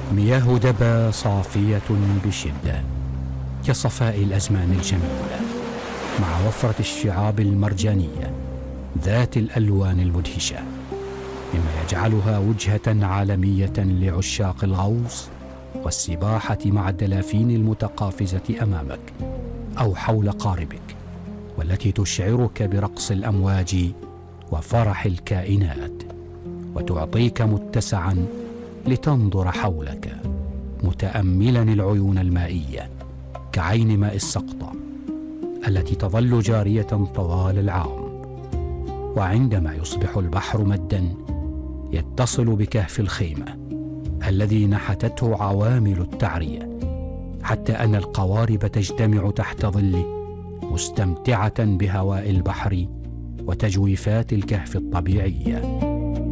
مياه دبا صافية بشدة كصفاء الأزمان الجميلة، مع وفرة الشعاب المرجانية ذات الألوان المدهشة، مما يجعلها وجهة عالمية لعشاق الغوص والسباحة مع الدلافين المتقافزة أمامك أو حول قاربك، والتي تشعرك برقص الأمواج وفرح الكائنات، وتعطيك متسعا لتنظر حولك متأملا العيون المائية كعين ماء السقطة التي تظل جارية طوال العام. وعندما يصبح البحر مدا يتصل بكهف الخيمة الذي نحتته عوامل التعرية، حتى أن القوارب تجتمع تحت ظله مستمتعة بهواء البحر وتجويفات الكهف الطبيعية.